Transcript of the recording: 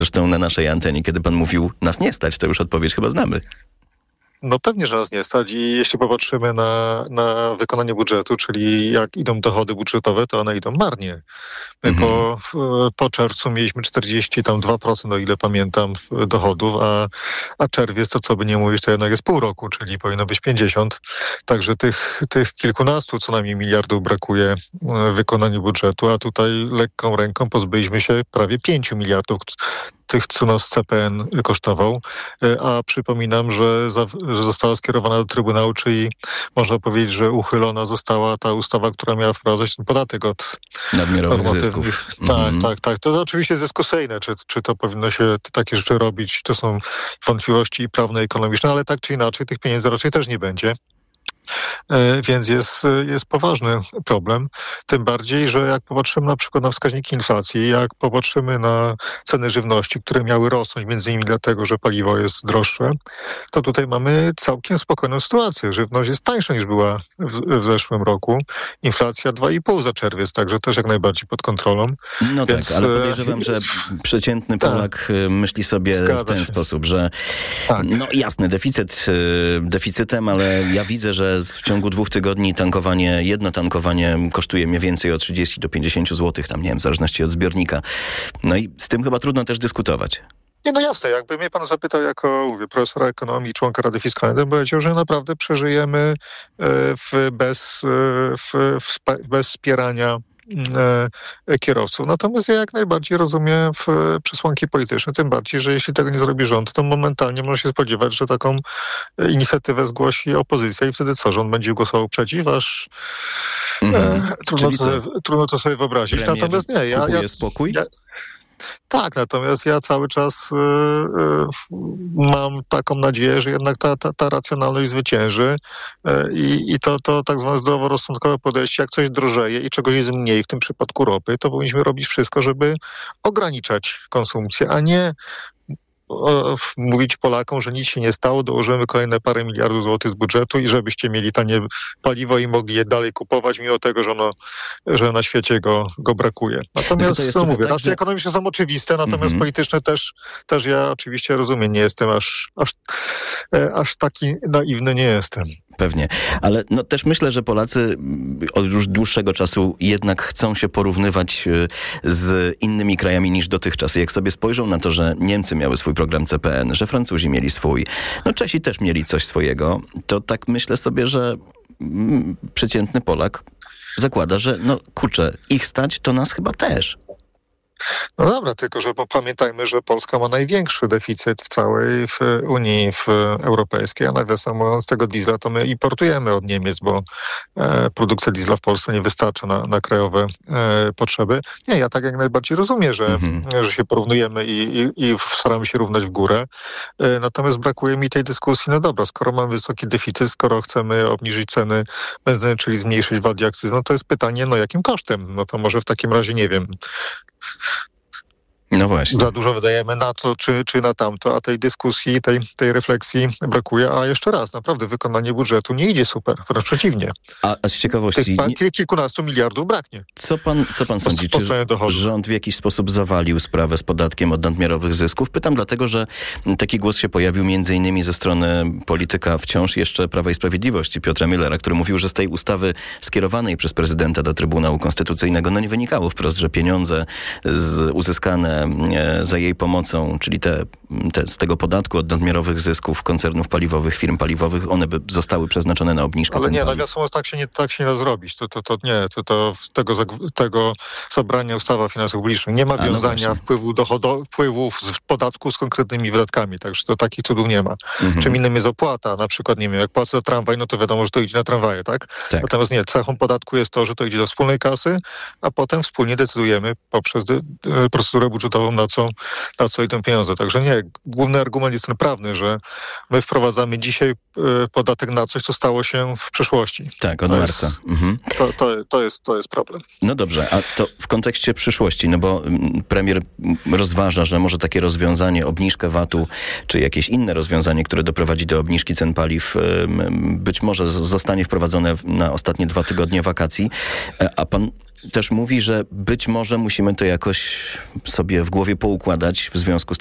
Zresztą na naszej antenie, kiedy pan mówił, nas nie stać, to już odpowiedź chyba znamy. No pewnie, że nas nie stać i jeśli popatrzymy na wykonanie budżetu, czyli jak idą dochody budżetowe, to one idą marnie. My po czerwcu mieliśmy 42%, o ile pamiętam, dochodów, a czerwiec, to co by nie mówić, to jednak jest pół roku, czyli powinno być 50. Także tych kilkunastu co najmniej miliardów brakuje w wykonaniu budżetu, a tutaj lekką ręką pozbyliśmy się prawie 5 miliardów tych, co nas CPN kosztował, a przypominam, że została skierowana do Trybunału, czyli można powiedzieć, że uchylona została ta ustawa, która miała wprowadzać ten podatek od nadmiarowych zysków. Tak. To oczywiście jest dyskusyjne, czy to powinno się takie rzeczy robić. To są wątpliwości prawne, ekonomiczne, ale tak czy inaczej tych pieniędzy raczej też nie będzie. Więc jest poważny problem. Tym bardziej, że jak popatrzymy na przykład na wskaźniki inflacji, jak popatrzymy na ceny żywności, które miały rosnąć między innymi dlatego, że paliwo jest droższe, to tutaj mamy całkiem spokojną sytuację. Żywność jest tańsza niż była w zeszłym roku. Inflacja 2,5 za czerwiec, także też jak najbardziej pod kontrolą. No więc, tak, ale podejrzewam, że przeciętny Polak myśli sobie w ten sposób, że no jasne, deficytem, ale ja widzę, że w ciągu 2 tygodni jedno tankowanie kosztuje mniej więcej od 30 do 50 zł, tam nie wiem, w zależności od zbiornika. No i z tym chyba trudno też dyskutować. Nie, no jasne, jakby mnie pan zapytał jako profesora ekonomii, członka Rady Fiskalnej, to bym powiedział, że naprawdę przeżyjemy bez wspierania kierowców. Natomiast ja jak najbardziej rozumiem przesłanki polityczne, tym bardziej, że jeśli tego nie zrobi rząd, to momentalnie można się spodziewać, że taką inicjatywę zgłosi opozycja i wtedy co? Rząd będzie głosował przeciw, aż trudno to sobie wyobrazić. Natomiast nie, kupuje spokój? Tak, natomiast ja cały czas mam taką nadzieję, że jednak ta racjonalność zwycięży i to tak zwane zdroworozsądkowe podejście, jak coś drożeje i czegoś jest mniej, w tym przypadku ropy, to powinniśmy robić wszystko, żeby ograniczać konsumpcję, a nie mówić Polakom, że nic się nie stało, dołożymy kolejne parę miliardów złotych z budżetu i żebyście mieli tanie paliwo i mogli je dalej kupować, mimo tego, że na świecie go brakuje. Natomiast, mówię, racje ekonomiczne są oczywiste, natomiast polityczne też ja oczywiście rozumiem, nie jestem aż taki naiwny nie jestem. Pewnie, ale no też myślę, że Polacy od już dłuższego czasu jednak chcą się porównywać z innymi krajami niż dotychczas. Jak sobie spojrzą na to, że Niemcy miały swój program CPN, że Francuzi mieli swój, no Czesi też mieli coś swojego, to tak myślę sobie, że przeciętny Polak zakłada, że no kurczę, ich stać, to nas chyba też. No dobra, tylko że pamiętajmy, że Polska ma największy deficyt w całej Unii Europejskiej, a nawiasem mówiąc tego diesla to my importujemy od Niemiec, bo produkcja diesla w Polsce nie wystarcza na krajowe potrzeby. Nie, ja tak jak najbardziej rozumiem, że się porównujemy i staramy się równać w górę. Natomiast brakuje mi tej dyskusji, no dobra, skoro mamy wysoki deficyt, skoro chcemy obniżyć ceny benzyny, czyli zmniejszyć VAT i akcyzę, no to jest pytanie, no jakim kosztem? No to może w takim razie, nie wiem, no właśnie. Za dużo wydajemy na to czy na tamto, a tej dyskusji, tej refleksji brakuje. A jeszcze raz, naprawdę wykonanie budżetu nie idzie super, wręcz przeciwnie. A z ciekawości... Kilkunastu miliardów braknie. Co pan sądzi? Czy rząd w jakiś sposób zawalił sprawę z podatkiem od nadmiarowych zysków? Pytam dlatego, że taki głos się pojawił między innymi ze strony polityka wciąż jeszcze Prawa i Sprawiedliwości, Piotra Müllera, który mówił, że z tej ustawy skierowanej przez prezydenta do Trybunału Konstytucyjnego no nie wynikało wprost, że pieniądze uzyskane za jej pomocą, czyli z tego podatku od nadmiarowych zysków koncernów paliwowych, firm paliwowych, one by zostały przeznaczone na obniżkę cen paliw. Ale nie, nawiasem tak się nie da zrobić. Tego zabrania ustawa o finansach publicznych. Nie ma wiązania wpływów z podatku z konkretnymi wydatkami, także to takich cudów nie ma. Czym innym jest opłata, na przykład, nie wiem, jak płacę za tramwaj, no to wiadomo, że to idzie na tramwaje, tak? Natomiast nie, cechą podatku jest to, że to idzie do wspólnej kasy, a potem wspólnie decydujemy poprzez procedurę budżetową, na co idą pieniądze. Także nie, główny argument jest ten prawny, że my wprowadzamy dzisiaj podatek na coś, co stało się w przeszłości. Tak, od marca. To jest problem. No dobrze, a to w kontekście przyszłości, no bo premier rozważa, że może takie rozwiązanie, obniżkę VAT-u, czy jakieś inne rozwiązanie, które doprowadzi do obniżki cen paliw, być może zostanie wprowadzone na ostatnie 2 tygodnie wakacji. A pan też mówi, że być może musimy to jakoś sobie w głowie poukładać w związku z